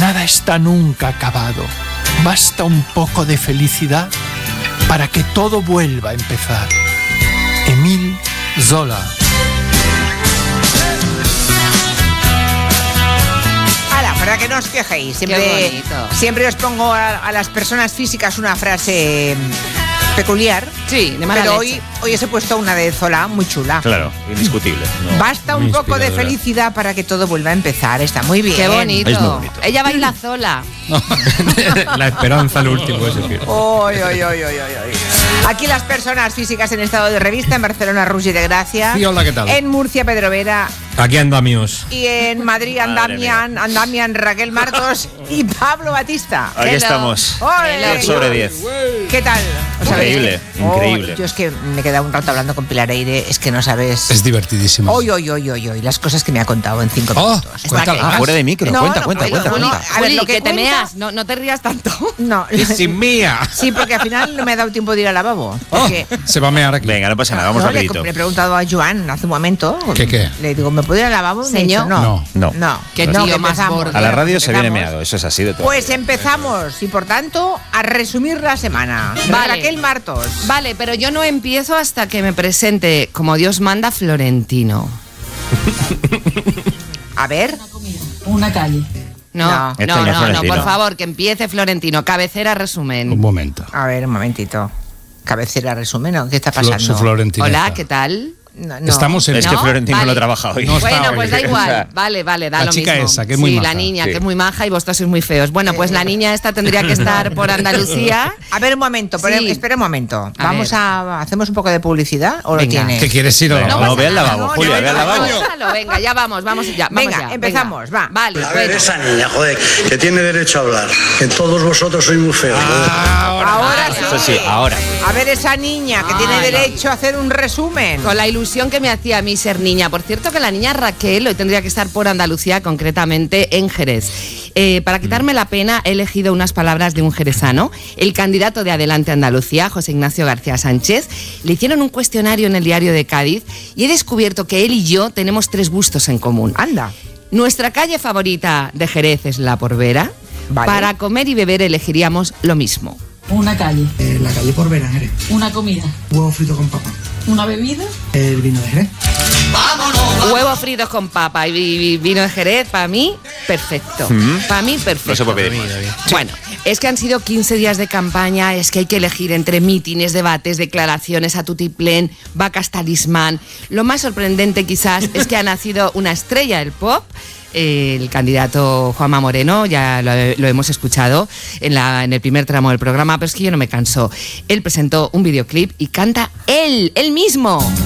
Nada está nunca acabado. Basta un poco de felicidad para que todo vuelva a empezar. Émile Zola. Para que no os quejéis, siempre os pongo a las personas físicas una frase peculiar. Sí, de mala pero leche. hoy os he puesto una de Zola muy chula. Claro, indiscutible. No. Basta un poco de felicidad para que todo vuelva a empezar. Está muy bien. Qué bonito. Es muy bonito. Ella baila Zola. La esperanza, lo último, es decir. Oy. Aquí las personas físicas en estado de revista, en Barcelona, Rugi de Gracia. Sí, hola, ¿qué tal? En Murcia, Pedro Vera. Aquí andamios. Y en Madrid, Andamian, Raquel Martos y Pablo Batista. Aquí Hello. estamos. ¡Ole! 10 sobre 10. ¿Qué tal? Increíble, increíble. Yo es que me he quedado un rato hablando con Pilar Eire, es que no sabes. Es divertidísimo. Hoy, las cosas que me ha contado en 5 minutos. cuéntala. Fuera de micro, cuenta. A ver, lo que te cuenta- meas, no te rías tanto. No. Sin mía. Sí, porque al final no me ha dado tiempo de ir al lavabo. Porque Se va a mear aquí. Venga, no pasa nada, vamos le rapidito. he preguntado a Joan hace un momento. ¿Qué? Le digo, ¿me puedo ir al lavabo? Me ha dicho, Señor. No. Qué no, tío que más empezamos. borde. A la radio se viene Empezamos. meado, eso es así de todo. Pues empezamos y por tanto a resumir la semana. Vale. Raquel Martos. Vale, pero yo no empiezo hasta que me presente, como Dios manda, Florentino. A ver. Una calle. No, Este no es Florentino. por favor, que empiece Florentino. Cabecera, resumen. Un momento. A ver, un momentito. Cabecera resumen, ¿no? ¿Qué está pasando? Su Florentina. Hola, ¿qué tal? No. Estamos en... Es que ¿No? Florentino Vale. no trabaja hoy. No está Bueno, hoy. pues da O sea, igual. Vale, da la lo chica mismo. esa, que es muy sí, maja. la niña, Sí. que es muy maja y vosotros sois muy feos. Bueno, pues la niña esta tendría que estar por Andalucía. A ver, un momento, Sí. espera un momento. A ¿Hacemos un poco de publicidad o lo Venga. tienes? ¿Qué quieres ir a Venga, lavar? no, ve al pasa lavabo, nada, Julia, ve al lavabo. Venga, ya vamos ya. Venga, vamos ya, empezamos, va. Vale, A ver, bueno. esa niña, joder, que tiene derecho a hablar. Que todos vosotros sois muy feos. Ahora sí. Eso sí, ahora. A ver, esa niña que tiene derecho a hacer un resumen. Con la ilusión que me hacía a mí ser niña. Por cierto, que la niña Raquel hoy tendría que estar por Andalucía, concretamente en Jerez. Para quitarme la pena, he elegido unas palabras de un jerezano. El candidato de Adelante Andalucía, José Ignacio García Sánchez, le hicieron un cuestionario en el Diario de Cádiz y he descubierto que él y yo tenemos 3 gustos en común. Anda. Nuestra calle favorita de Jerez es La Porvera. Vale. Para comer y beber elegiríamos lo mismo. Una calle. La calle Porvera, Jerez. Una comida. Huevo frito con papa. Una bebida. El vino de Jerez. Huevos fritos con papa y vino de Jerez, para mí, perfecto. Para mí, perfecto. No se puede pedir más. Bueno, es que han sido 15 días de campaña, es que hay que elegir entre mítines, debates, declaraciones a tutiplén, vacas talismán. Lo más sorprendente quizás es que ha nacido una estrella del pop. El candidato Juanma Moreno, ya lo hemos escuchado en el primer tramo del programa, pero es que yo no me canso. Él presentó un videoclip y canta él mismo.